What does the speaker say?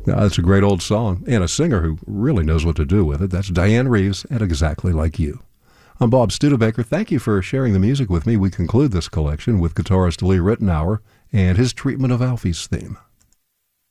That's a great old song, and a singer who really knows what to do with it. That's Diane Reeves and Exactly Like You. I'm Bob Studebaker. Thank you for sharing the music with me. We conclude this collection with guitarist Lee Ritenour and his treatment of Alfie's theme.